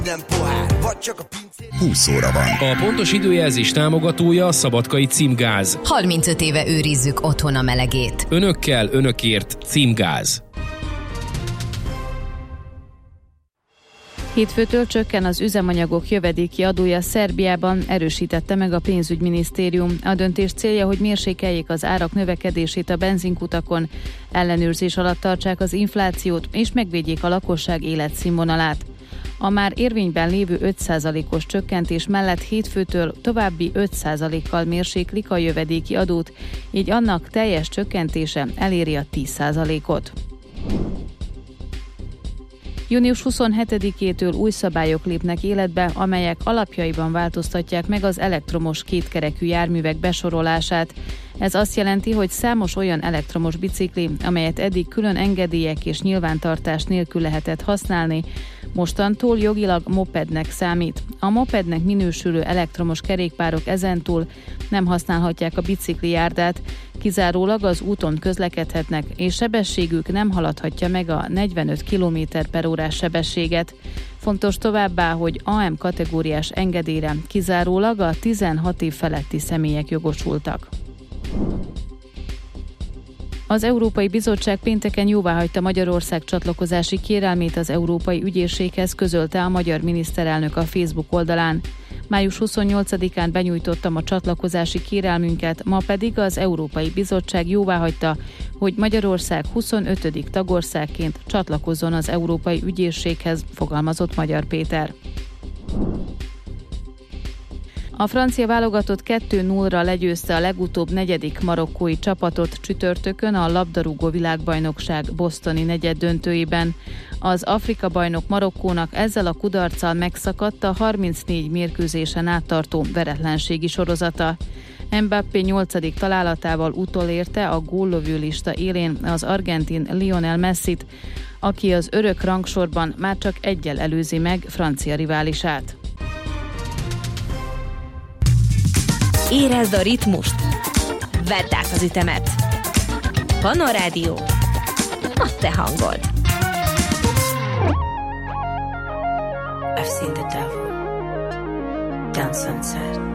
20 óra van. A pontos időjelzés támogatója a Szabadkai Címgáz. 35 éve őrizzük otthon a melegét. Önökkel, önökért Címgáz. Hétfőtől csökken az üzemanyagok jövedéki adója Szerbiában, erősítette meg a pénzügyminisztérium. A döntés célja, hogy mérsékeljék az árak növekedését a benzinkutakon, ellenőrzés alatt tartsák az inflációt és megvédjék a lakosság életszínvonalát. A már érvényben lévő 5%-os csökkentés mellett hétfőtől további 5%-kal mérséklik a jövedéki adót, így annak teljes csökkentése eléri a 10%-ot. Június 27-től új szabályok lépnek életbe, amelyek alapjaiban változtatják meg az elektromos kétkerekű járművek besorolását. Ez azt jelenti, hogy számos olyan elektromos bicikli, amelyet eddig külön engedélyek és nyilvántartás nélkül lehetett használni, mostantól jogilag mopednek számít. A mopednek minősülő elektromos kerékpárok ezentúl nem használhatják a biciklijárdát, kizárólag az úton közlekedhetnek, és sebességük nem haladhatja meg a 45 km/órás sebességet. Fontos továbbá, hogy AM kategóriás engedélyre kizárólag a 16 év feletti személyek jogosultak. Az Európai Bizottság pénteken jóváhagyta Magyarország csatlakozási kérelmét az Európai Ügyészséghez, közölte a magyar miniszterelnök a Facebook oldalán. Május 28-án benyújtottam a csatlakozási kérelmünket, ma pedig az Európai Bizottság jóváhagyta, hogy Magyarország 25. tagországként csatlakozzon az Európai Ügyészséghez, fogalmazott Magyar Péter. A francia válogatott 2-0-ra legyőzte a legutóbb 4. marokkói csapatot csütörtökön a labdarúgó világbajnokság bostoni negyeddöntőjében. Az Afrika-bajnok Marokkónak ezzel a kudarccal megszakadt a 34 mérkőzésen áttartó veretlenségi sorozata. Mbappé 8. találatával utolérte a góllövő lista élén az argentin Lionel Messit, aki az örök rangsorban már csak eggyel előzi meg francia riválisát. Érezd a ritmust! Vedd át az ütemet! Panorádió, a te hangod! I've seen the devil down Sunset.